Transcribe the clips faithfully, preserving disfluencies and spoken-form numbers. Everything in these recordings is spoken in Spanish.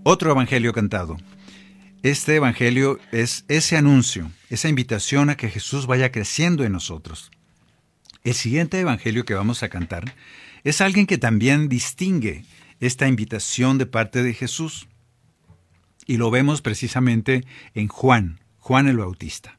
Otro evangelio cantado. Este evangelio es ese anuncio, esa invitación a que Jesús vaya creciendo en nosotros. El siguiente evangelio que vamos a cantar es alguien que también distingue esta invitación de parte de Jesús. Y lo vemos precisamente en Juan, Juan el Bautista.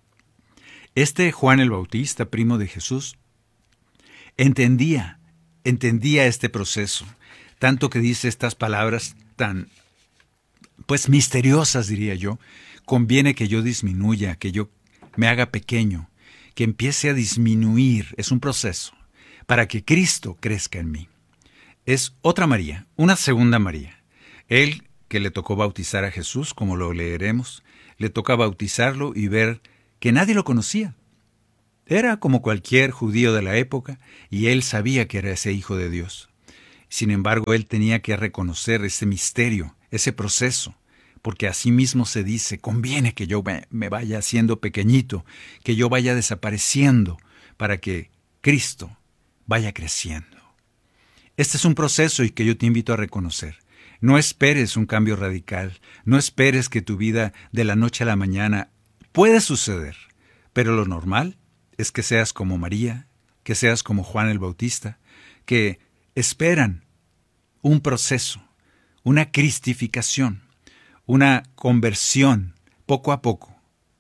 Este Juan el Bautista, primo de Jesús, entendía, entendía este proceso, tanto que dice estas palabras tan, pues misteriosas diría yo. Conviene que yo disminuya, que yo me haga pequeño, que empiece a disminuir, es un proceso, para que Cristo crezca en mí. Es otra María, una segunda María. Él, que le tocó bautizar a Jesús, como lo leeremos, le toca bautizarlo y ver que nadie lo conocía. Era como cualquier judío de la época, y él sabía que era ese hijo de Dios. Sin embargo, él tenía que reconocer ese misterio, ese proceso, porque así mismo se dice, conviene que yo me vaya haciendo pequeñito, que yo vaya desapareciendo, para que Cristo vaya creciendo. Este es un proceso y que yo te invito a reconocer. No esperes un cambio radical, no esperes que tu vida de la noche a la mañana puede suceder, pero lo normal es que seas como María, que seas como Juan el Bautista, que esperan un proceso, una cristificación, una conversión poco a poco,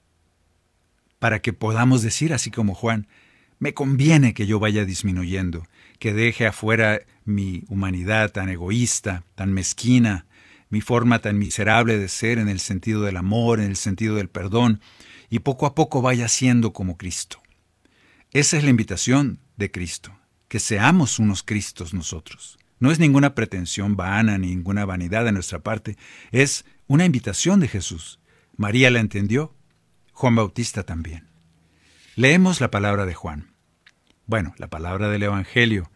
para que podamos decir, así como Juan, me conviene que yo vaya disminuyendo, que deje afuera mi humanidad tan egoísta, tan mezquina, mi forma tan miserable de ser en el sentido del amor, en el sentido del perdón, y poco a poco vaya siendo como Cristo. Esa es la invitación de Cristo, que seamos unos Cristos nosotros. No es ninguna pretensión vana, ni ninguna vanidad de nuestra parte, es una invitación de Jesús. María la entendió, Juan Bautista también. Leemos la palabra de Juan. Bueno, la palabra del Evangelio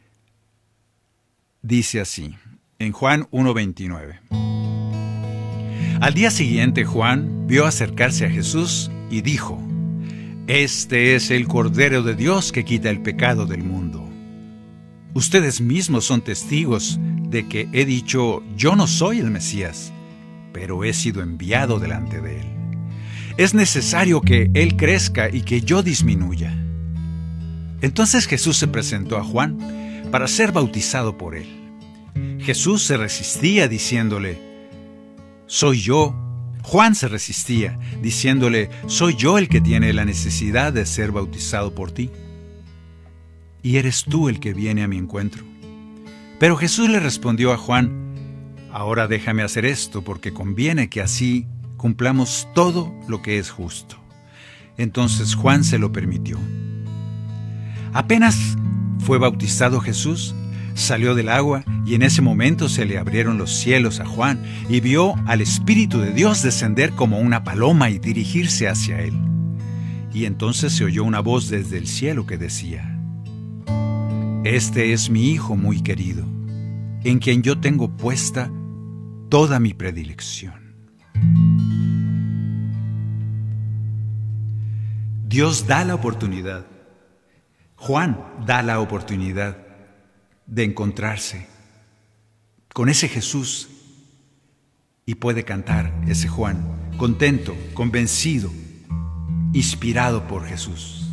dice así, en Juan uno veintinueve. Al día siguiente Juan vio acercarse a Jesús y dijo, «Este es el Cordero de Dios que quita el pecado del mundo. Ustedes mismos son testigos de que he dicho, yo no soy el Mesías, pero he sido enviado delante de él. Es necesario que él crezca y que yo disminuya». Entonces Jesús se presentó a Juan para ser bautizado por él. Jesús se resistía diciéndole, «Soy yo». Juan se resistía diciéndole, «Soy yo el que tiene la necesidad de ser bautizado por ti. Y eres tú el que viene a mi encuentro». Pero Jesús le respondió a Juan, «Ahora déjame hacer esto porque conviene que así cumplamos todo lo que es justo». Entonces Juan se lo permitió. Apenas fue bautizado Jesús, salió del agua y en ese momento se le abrieron los cielos a Juan y vio al Espíritu de Dios descender como una paloma y dirigirse hacia él. Y entonces se oyó una voz desde el cielo que decía, «Este es mi Hijo muy querido, en quien yo tengo puesta toda mi predilección». Dios da la oportunidad. Juan da la oportunidad de encontrarse con ese Jesús y puede cantar ese Juan, contento, convencido, inspirado por Jesús.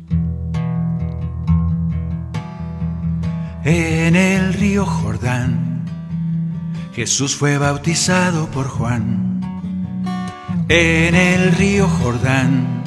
En el río Jordán, Jesús fue bautizado por Juan. En el río Jordán,